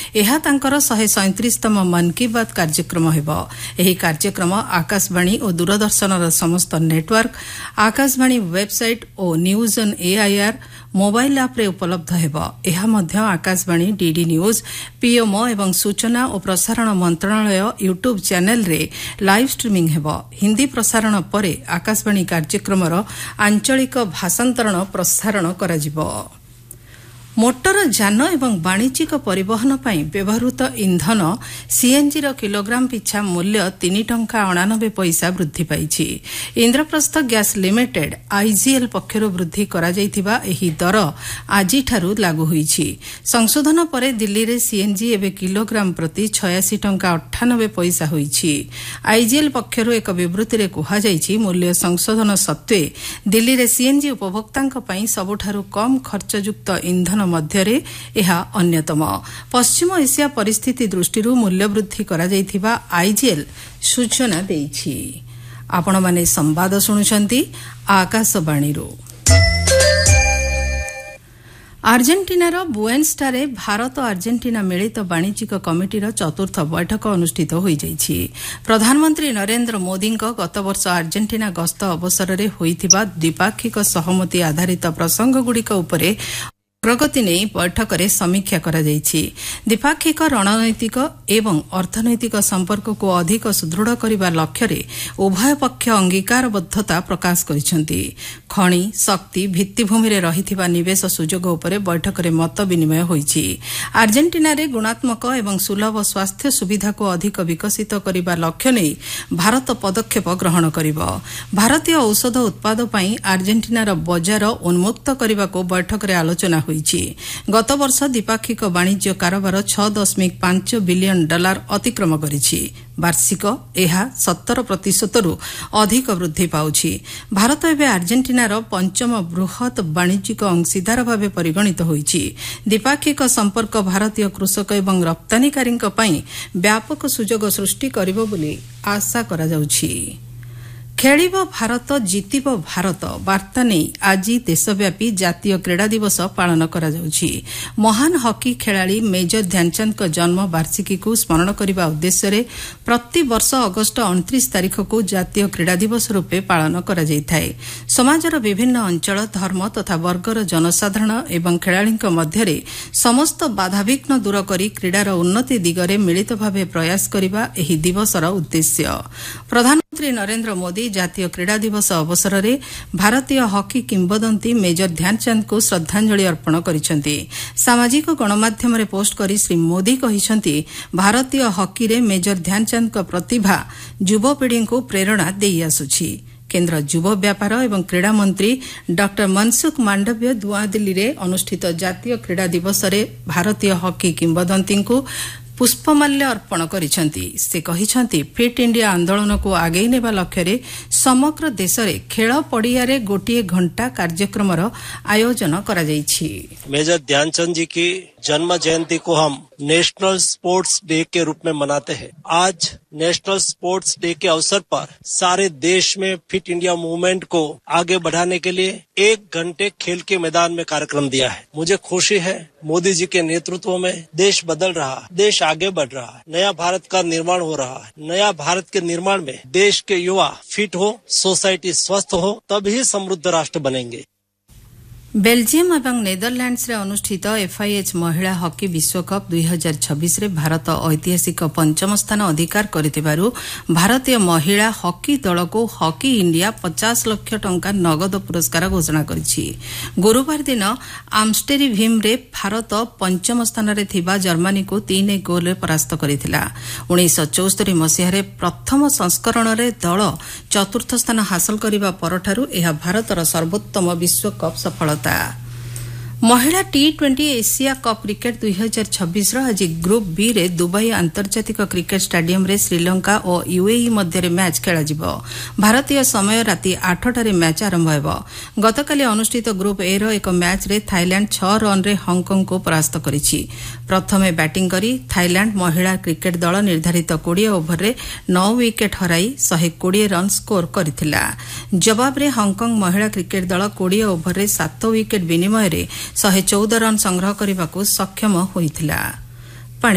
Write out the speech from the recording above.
ଏହା ତାଙ୍କର 137ତମ ମନ୍ କି ବାତ୍ କାର୍ଯ୍ୟକ୍ରମ ହେବ। ଏହି କାର୍ଯ୍ୟକ୍ରମ ଆକାଶବାଣୀ ଓ ଦୂରଦର୍ଶନର ସମସ୍ତ network, Akashvani website O news on AIR mobile ଆପ୍ରେ ଉପଲବ୍ଧ ହେବ। ଏହା ମଧ୍ୟ ଆକାଶବାଣୀ, ଡିଡି ନ୍ୟୁଜ୍, ପିଏମ୍ଓ ଏବଂ ସୂଚନା ଓ ପ୍ରସାରଣ ମନ୍ତ୍ରଣାଳୟ ୟୁଟ୍ୟୁବ୍ ଚ୍ୟାନେଲ୍ରେ ଲାଇଭ୍ ଷ୍ଟ୍ରିମିଂ ହେବ। ହିନ୍ଦୀ ପ୍ରସାରଣ ପରେ ଆକାଶବାଣୀ କାର୍ଯ୍ୟକ୍ରମର ଆଞ୍ଚଳିକ ଭାଷାନ୍ତରଣ ପ୍ରସାରଣ କରାଯିବ। ମୋଟର ଯାନ ଏବଂ ବାଣିଜ୍ୟିକ ପରିବହନ ପାଇଁ ବ୍ୟବହୃତ ଇନ୍ଧନ ସିଏନ୍ଜିର କିଲୋଗ୍ରାମ ପିଛା ମୂଲ୍ୟ 3 ଟଙ୍କା 99 ପଇସା ବୃଦ୍ଧି ପାଇଛି। ଇନ୍ଦ୍ରପ୍ରସ୍ଥ ଗ୍ୟାସ୍ ଲିମିଟେଡ୍ ଆଇଜିଏଲ୍ ପକ୍ଷରୁ ବୃଦ୍ଧି କରାଯାଇଥିବା ଏହି ଦର ଆଜିଠାରୁ ଲାଗୁ ହୋଇଛି। ସଂଶୋଧନ ପରେ ଦିଲ୍ଲୀରେ ସିଏନ୍ଜି ଏବେ କିଲୋଗ୍ରାମ ପ୍ରତି 86 ଟଙ୍କା 98 ପଇସା ହୋଇଛି। ଆଇଜିଏଲ୍ ପକ୍ଷରୁ ଏକ ବିବୃତ୍ତିରେ କୁହାଯାଇଛି, ମୂଲ୍ୟ ସଂଶୋଧନ ସତ୍ତ୍ୱେ ଦିଲ୍ଲୀରେ ସିଏନ୍ଜି ଉପଭୋକ୍ତାଙ୍କ ପାଇଁ ସବୁଠାରୁ କମ୍ ଖର୍ଚ୍ଚଯୁକ୍ତ ଇନ୍ଧନ ମଧ୍ୟରେ ଏହା ଅନ୍ୟତମ। ପଶ୍ଚିମ ଏସିଆ ପରିସ୍ଥିତି ଦୃଷ୍ଟିରୁ ମୂଲ୍ୟବୃଦ୍ଧି କରାଯାଇଥିବା ଆଇଜିଏଲ୍ ସୂଚନା ଦେଇଛି। ଆପଣମାନେ ସମ୍ବାଦ ଶୁଣୁଛନ୍ତି ଆକାଶବାଣୀରୁ। ଆର୍ଜେଣ୍ଟିନାର ବୁଏନ୍ସଠାରେ ଭାରତ ଆର୍ଜେଣ୍ଟିନା ମିଳିତ ବାଣିଜ୍ୟିକ କମିଟିର ଚତୁର୍ଥ ବୈଠକ ଅନୁଷ୍ଠିତ ହୋଇଯାଇଛି। ପ୍ରଧାନମନ୍ତ୍ରୀ ନରେନ୍ଦ୍ର ମୋଦିଙ୍କ ଗତବର୍ଷ ଆର୍ଜେଣ୍ଟିନା ଗସ୍ତ ଅବସରରେ ହୋଇଥିବା ଦ୍ୱିପାକ୍ଷିକ ସହମତି ଆଧାରିତ ପ୍ରସଙ୍ଗଗୁଡ଼ିକ ଉପରେ ଅଗ୍ରଗତି ନେଇ ବୈଠକରେ ସମୀକ୍ଷା କରାଯାଇଛି। ଦ୍ୱିପାକ୍ଷିକ ରଣନୈତିକ ଏବଂ ଅର୍ଥନୈତିକ ସମ୍ପର୍କକୁ ଅଧିକ ସୁଦୃଢ଼ କରିବା ଲକ୍ଷ୍ୟରେ ଉଭୟ ପକ୍ଷ ଅଙ୍ଗୀକାରବଦ୍ଧତା ପ୍ରକାଶ କରିଛନ୍ତି। ଖଣି, ଶକ୍ତି, ଭିତ୍ତିଭୂମିରେ ରହିଥିବା ନିବେଶ ସୁଯୋଗ ଉପରେ ବୈଠକରେ ମତ ବିନିମୟ ହୋଇଛି। ଆର୍ଜେଣ୍ଟିନାରେ ଗୁଣାତ୍ମକ ଏବଂ ସୁଲଭ ସ୍ୱାସ୍ଥ୍ୟ ସୁବିଧାକୁ ଅଧିକ ବିକଶିତ କରିବା ଲକ୍ଷ୍ୟ ନେଇ ଭାରତ ପଦକ୍ଷେପ ଗ୍ରହଣ କରିବ। ଭାରତୀୟ ଔଷଧ ଉତ୍ପାଦ ପାଇଁ ଆର୍ଜେଣ୍ଟିନାର ବଜାର ଉନ୍ମୁକ୍ତ କରିବାକୁ ବୈଠକରେ ଆଲୋଚନା ହୋଇଛି। ଗତବର୍ଷ ଦ୍ୱିପାକ୍ଷିକ ବାଣିଜ୍ୟ କାରବାର $6.5 ବିଲିୟନ ଅତିକ୍ରମ କରିଛି। ବାର୍ଷିକ ଏହା 17%ରୁ ଅଧିକ ବୃଦ୍ଧି ପାଉଛି। ଭାରତ ଏବେ ଆର୍ଜେଣ୍ଟିନାର ପଞ୍ଚମ ବୃହତ୍ ବାଣିଜ୍ୟିକ ଅଂଶୀଦାର ଭାବେ ପରିଗଣିତ ହୋଇଛି। ଦ୍ୱିପାକ୍ଷିକ ସମ୍ପର୍କ ଭାରତୀୟ କୃଷକ ଏବଂ ରପ୍ତାନୀକାରୀଙ୍କ ପାଇଁ ବ୍ୟାପକ ସୁଯୋଗ ସୃଷ୍ଟି କରିବ ବୋଲି ଆଶା କରାଯାଉଛି। ଖେଳିବ ଭାରତ, ଜିତିବ ଭାରତ ବାର୍ତ୍ତା ନେଇ ଆଜି ଦେଶବ୍ୟାପୀ ଜାତୀୟ କ୍ରୀଡ଼ା ଦିବସ ପାଳନ କରାଯାଉଛି। ମହାନ ହକି ଖେଳାଳି ମେଜର ଧ୍ୟାନଚାନ୍ଦଙ୍କ ଜନ୍ମ ବାର୍ଷିକୀକୁ ସ୍ମରଣ କରିବା ଉଦ୍ଦେଶ୍ୟରେ ପ୍ରତିବର୍ଷ ଅଗଷ୍ଟ 29 ତାରିଖକୁ ଜାତୀୟ କ୍ରୀଡ଼ା ଦିବସ ରୂପେ ପାଳନ କରାଯାଇଥାଏ। ସମାଜର ବିଭିନ୍ନ ଅଞ୍ଚଳ, ଧର୍ମ ତଥା ବର୍ଗର ଜନସାଧାରଣ ଏବଂ ଖେଳାଳିଙ୍କ ମଧ୍ୟରେ ସମସ୍ତ ବାଧାବିଘ୍ନ ଦୂର କରି କ୍ରୀଡ଼ାର ଉନ୍ନତି ଦିଗରେ ମିଳିତ ଭାବେ ପ୍ରୟାସ କରିବା ଏହି ଦିବସର ଉଦ୍ଦେଶ୍ୟ। ପ୍ରଧାନମନ୍ତ୍ରୀ ନରେନ୍ଦ୍ର ମୋଦି ଜାତୀୟ କ୍ରୀଡ଼ା ଦିବସ ଅବସରରେ ଭାରତୀୟ ହକି କିମ୍ବଦନ୍ତୀ ମେଜର ଧ୍ୟାନଚାନ୍ଦଙ୍କୁ ଶ୍ରଦ୍ଧାଞ୍ଜଳି ଅର୍ପଣ କରିଛନ୍ତି। ସାମାଜିକ ଗଣମାଧ୍ୟମରେ ପୋଷ୍ଟ କରି ଶ୍ରୀ ମୋଦି କହିଛନ୍ତି, ଭାରତୀୟ ହକିରେ ମେଜର ଧ୍ୟାନଚାନ୍ଦଙ୍କ ପ୍ରତିଭା ଯୁବପିଢ଼ିଙ୍କୁ ପ୍ରେରଣା ଦେଇଆସୁଛି। କେନ୍ଦ୍ର ଯୁବ ବ୍ୟାପାର ଏବଂ କ୍ରୀଡ଼ା ମନ୍ତ୍ରୀ ଡକ୍ଟର ମନସୁଖ ମାଣ୍ଡବ୍ୟ ନୂଆଦିଲ୍ଲୀରେ ଅନୁଷ୍ଠିତ ଜାତୀୟ କ୍ରୀଡ଼ା ଦିବସରେ ଭାରତୀୟ ହକି କିମ୍ବଦନ୍ତୀଙ୍କୁ ପୁଷ୍ପମାଲ୍ୟ ଅର୍ପଣ କରିଛନ୍ତି। ସେ କହିଛନ୍ତି, ଫିଟ୍ ଇଣ୍ଡିଆ ଆନ୍ଦୋଳନକୁ ଆଗେଇ ନେବା ଲକ୍ଷ୍ୟରେ ସମଗ୍ର ଦେଶରେ ଖେଳ ପଡ଼ିଆରେ ଗୋଟିଏ ଘଣ୍ଟା କାର୍ଯ୍ୟକ୍ରମର ଆୟୋଜନ କରାଯାଇଛି। मेजर ध्यानचंद जी की जन्म जयंती को हम नेशनल स्पोर्ट्स डे के रूप में मनाते हैं। आज नेशनल स्पोर्ट्स डे के अवसर पर सारे देश में फिट इंडिया मूवमेंट को आगे बढ़ाने के लिए 1 घंटे खेल के मैदान में कार्यक्रम दिया है। मुझे खुशी है, मोदी जी के नेतृत्व में देश बदल रहा है, देश आगे बढ़ रहा है, नया भारत का निर्माण हो रहा है। नया भारत के निर्माण में देश के युवा फिट हो, सोसाइटी स्वस्थ हो, तभी समृद्ध राष्ट्र बनेंगे। बेल्जियम और नेदरलैंड्स अनुष्ठित एफआईएच महिला हॉकी विश्वकप 2026 भारत ऐतिहासिक पंचम स्थान अधिकार करिथिबारु भारतीय महिला हॉकी दल को हॉकी इंडिया 50 लाख टंका नगद पुरस्कार घोषणा करिछि। गुरुवार दिन आम्स्टेरिभिम रे भारत पंचम स्थान रे थिबा जर्मनी को 3-1 गोल रे परास्त करिथिला। 1974 मसिया रे प्रथम संस्करण रे दल चतुर्थ स्थान हासिल करिबा परठारु एहा भारतर सर्वोत्तम विश्वकप सफलता। महिला टी20 एशिया कप क्रिकेट 2026 आज ग्रुप बी रे दुबई अंतर्जातिक क्रिकेट स्टेडियम रे श्रीलंका और यूएई मध्य मैच खेल भारतीय समय राति 8टार मैच आरंभ हो। गतकाली अनुष्ठित ग्रुप ए रो एक मैच रे थाईलैंड 6 रन रे हांगकांग को परास्त करिछि। प्रथमे बैटिंग करी थाईलैंड महिला क्रिकेट दल निर्धारित 20 ओभर रे 9 विकेट हराई 120 रन स्कोर करथिला। जवाब रे हांगकांग महिला क्रिकेट दल 20 ओभर रे 7 विकेट विनिमय रे 114 रन संग्रह करने को सक्षम होइथिला।